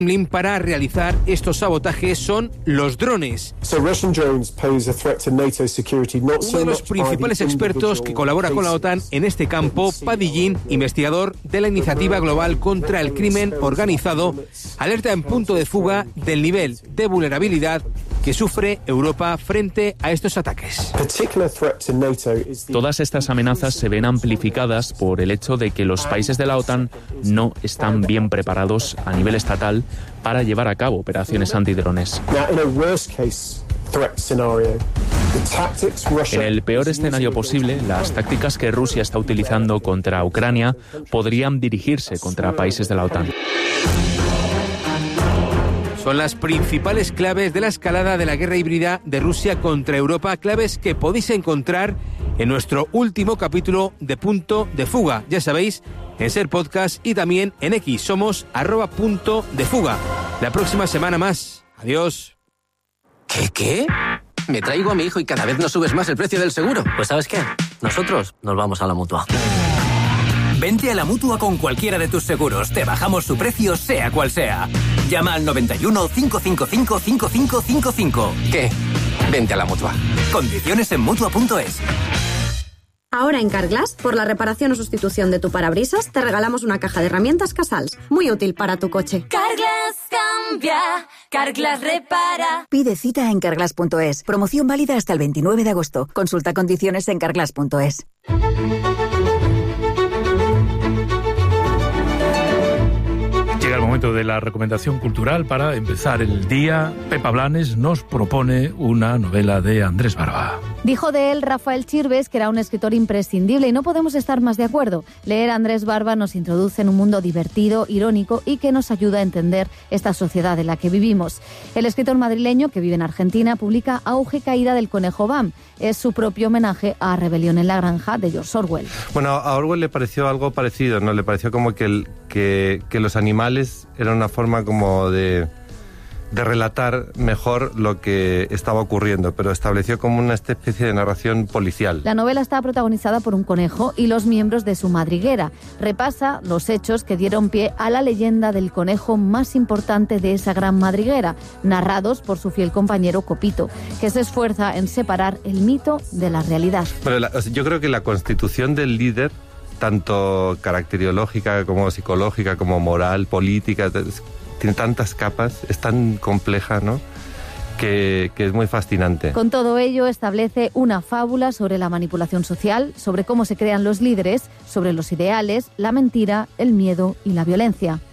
para realizar estos sabotajes son los drones. Uno de los principales expertos que colabora con la OTAN en este campo, Paddy Jean, investigador de la Iniciativa Global contra el Crimen Organizado, alerta en Punto de Fuga del nivel de vulnerabilidad que sufre Europa frente a estos ataques. Todas estas amenazas se ven amplificadas por el hecho de que los países de la OTAN no están bien preparados a nivel estatal para llevar a cabo operaciones antidrones. En el peor escenario posible, las tácticas que Rusia está utilizando contra Ucrania podrían dirigirse contra países de la OTAN. Son las principales claves de la escalada de la guerra híbrida de Rusia contra Europa, claves que podéis encontrar en nuestro último capítulo de Punto de Fuga. Ya sabéis, en Ser Podcast y también en X, somos @Punto de Fuga. La próxima semana más. Adiós. ¿Qué? Me traigo a mi hijo y cada vez nos subes más el precio del seguro. Pues ¿sabes qué? Nosotros nos vamos a la Mutua. Vente a la Mutua con cualquiera de tus seguros. Te bajamos su precio, sea cual sea. Llama al 91 555 5555. ¿Qué? Vente a la Mutua. Condiciones en Mutua.es. Ahora en Carglass, por la reparación o sustitución de tu parabrisas, te regalamos una caja de herramientas Casals, muy útil para tu coche. Carglass cambia, Carglass repara. Pide cita en Carglass.es. Promoción válida hasta el 29 de agosto. Consulta condiciones en Carglass.es. Llega el momento de la recomendación cultural para empezar el día. Pepa Blanes nos propone una novela de Andrés Barba. Dijo de él Rafael Chirves que era un escritor imprescindible y no podemos estar más de acuerdo. Leer a Andrés Barba nos introduce en un mundo divertido, irónico y que nos ayuda a entender esta sociedad en la que vivimos. El escritor madrileño, que vive en Argentina, publica Auge y caída del conejo Bam. Es su propio homenaje a Rebelión en la granja de George Orwell. Bueno, a Orwell le pareció algo parecido, ¿no? Le pareció como que los animales eran una forma como de relatar mejor lo que estaba ocurriendo, pero estableció como una especie de narración policial. La novela está protagonizada por un conejo y los miembros de su madriguera. Repasa los hechos que dieron pie a la leyenda del conejo más importante de esa gran madriguera, narrados por su fiel compañero Copito, que se esfuerza en separar el mito de la realidad. Bueno, yo creo que la constitución del líder, tanto caracteriológica como psicológica, como moral, política, tiene tantas capas, es tan compleja, ¿no?, que es muy fascinante. Con todo ello establece una fábula sobre la manipulación social, sobre cómo se crean los líderes, sobre los ideales, la mentira, el miedo y la violencia.